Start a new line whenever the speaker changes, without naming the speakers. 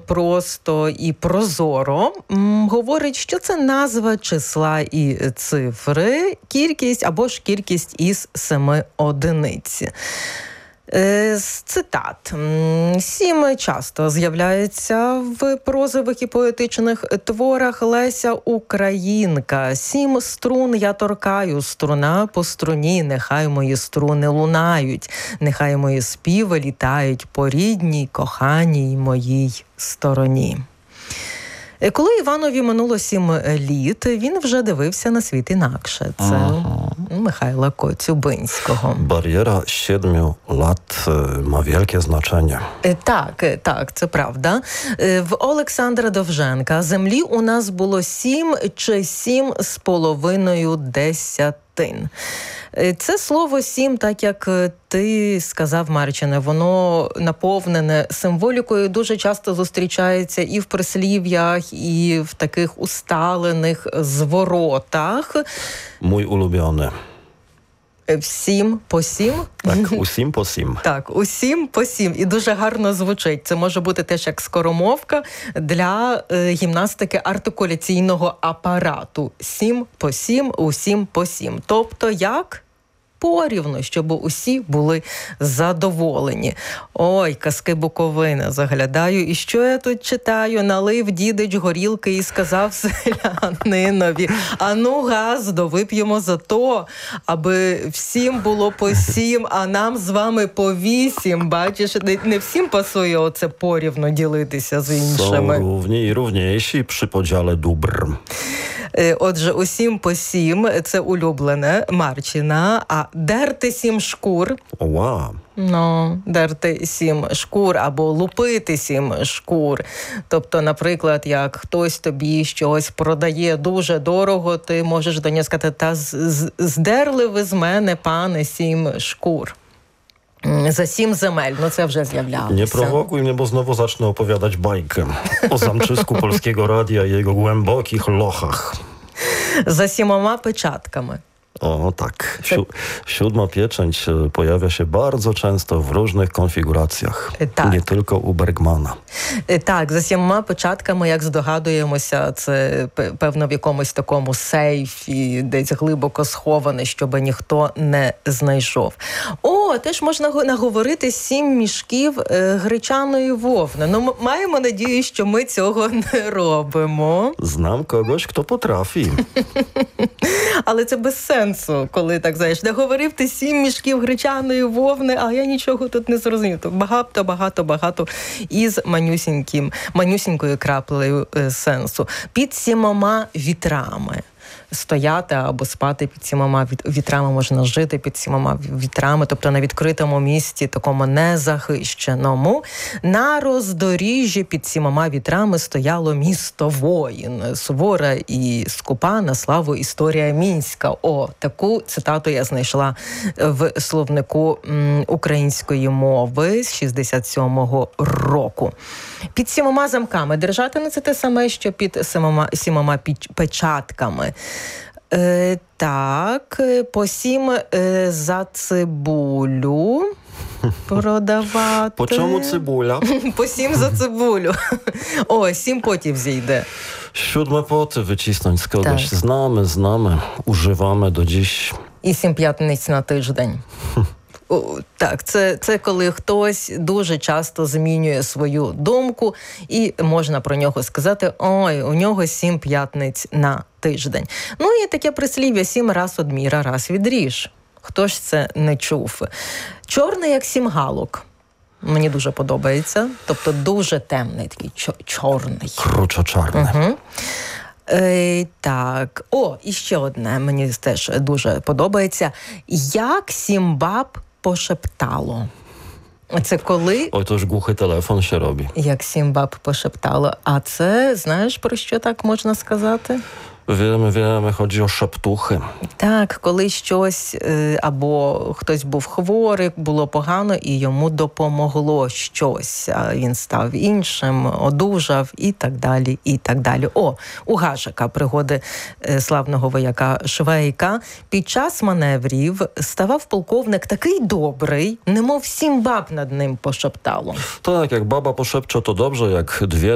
просто і прозоро, говорить, що це назва числа і цифри, кількість або ж кількість із 7 одиниць. З цитат. 7 часто з'являється в прозових і поетичних творах Леся Українка. 7 струн я торкаю, струна по струні, нехай мої струни лунають, нехай мої співи літають по рідній, коханій моїй стороні. Коли Іванові минуло 7 літ, він вже дивився на світ інакше. Це Михайла Коцюбинського.
Бар'єра 7 lat ma wielkie znaczenie.
Так, це правда. В Олександра Довженка землі у нас було 7 чи 7,5 десятин. Це слово 7, так як ти сказав, Марчине, воно наповнене символікою, дуже часто зустрічається і в прислів'ях, і в таких усталених зворотах.
Mój ulubiony.
Всім по 7?
Так, усім по 7.
Так, усім по 7. І дуже гарно звучить. Це може бути теж як скоромовка для гімнастики артикуляційного апарату. 7 по 7, усім по 7. Тобто як? Порівну, щоб усі були задоволені. Ой, казки Буковини, заглядаю. І що я тут читаю? Налив дідич горілки і сказав селянинові: а ну газ, довип'ємо за то, аби всім було по 7, а нам з вами по 8. Бачиш, не всім пасує оце порівну ділитися з іншими.
Są równi i równiejsi przy podziale dóbr.
Отже, усім по 7 – це улюблене Марчина, а дерти 7 шкур.
Wow.
Дерти 7 шкур або лупити 7 шкур. Тобто, наприклад, як хтось тобі щось продає дуже дорого, ти можеш до нього сказати: та здерли ви з мене, пане, 7 шкур. За 7 земель, це вже з'являлося.
Nie prowokuj mnie, bo znowu zacznę opowiadać bajkę o zamczysku Polskiego Radia i jego głębokich lochach.
За 7 печатками.
O tak. 7 pieczęć pojawia się bardzo często w różnych konfiguracjach.
Tak.
Nie tylko u Bergmana.
Так, за 7 печатками, як здогадуємося, це, певно, в якомусь такому сейфі, десь глибоко сховане, щоб ніхто не знайшов. Теж можна наговорити 7 мішків гречаної вовни. Маємо надію, що ми цього не робимо.
Znam kogoś, kto potrafi.
Але це без сенсу, коли так, знаєш, наговорив ти 7 мішків гречаної вовни, а я нічого тут не зрозумів. Багато із манюсінькою краплею сенсу. Під 7 вітрами. Стояти або спати під 7 вітрами, можна жити під 7 вітрами, тобто на відкритому місці, такому незахищеному. На роздоріжжі під 7 вітрами стояло місто воїн. Сувора і скупа на славу історія мінська. Таку цитату я знайшла в словнику української мови з 67-го року. Під 7 замками держати, це те саме, що під 7 печатками. Так, по 7 за цибулю продавати.
Po czemu cybula?
По 7 за цибулю. 7 потів зійде.
7 poty wycisnąć z kogoś. Tak. Znamy, używamy do dziś.
І 7 п'ятниць на тиждень. Так, це коли хтось дуже часто змінює свою думку, і можна про нього сказати: у нього 7 п'ятниць на тиждень. І таке прислів'я: 7 раз одміра, раз відріж. Хто ж це не чув? Чорний, як 7 галок. Мені дуже подобається. Тобто дуже темний, такий чорний.
Кручо-чорний.
Угу. Так. І ще одне мені теж дуже подобається. Як 7 баб пошептало. Це коли...
Oj, to już głuchy telefon się robi.
Як 7 баб пошептало. А це, знаєш, про що так можна сказати?
Wiemy, chodzi o szeptuchy.
Так, коли щось, або хтось був хворий, було погано, і йому допомогло щось, а він став іншим, одужав, і так далі, і так далі. У Гашика пригоди славного вояка Швейка. Під час маневрів ставав полковник такий добрий, немов 7 баб над ним пошептало.
Tak, jak baba poszepcze, to dobrze, jak 2